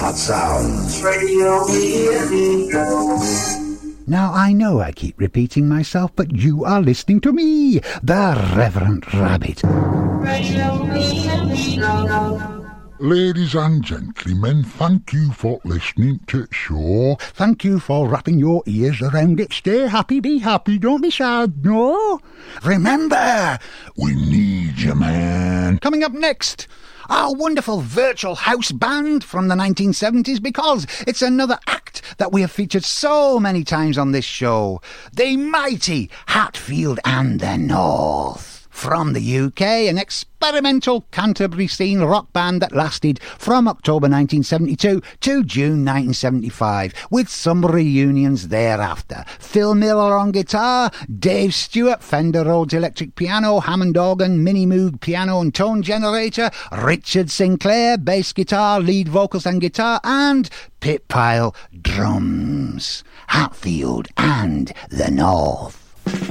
Smart Sounds Radio Indigo. Now, I know I keep repeating myself, but you are listening to me, the Reverend Rabbit. Ladies and gentlemen, thank you for listening to the show. Thank you for wrapping your ears around it. Stay happy, be happy, don't be sad, no? Remember, We need you, man. coming up next, our wonderful virtual house band from the 1970s, because it's another act that we have featured so many times on this show. The mighty Hatfield and the North. From the UK, an experimental Canterbury scene rock band that lasted from October 1972 to June 1975, with some reunions thereafter. Phil Miller on guitar, Dave Stewart, Fender Rhodes electric piano, Hammond organ, Mini Moog piano and tone generator, Richard Sinclair, bass guitar, lead vocals and guitar, and Pit Pile drums. Hatfield and the North.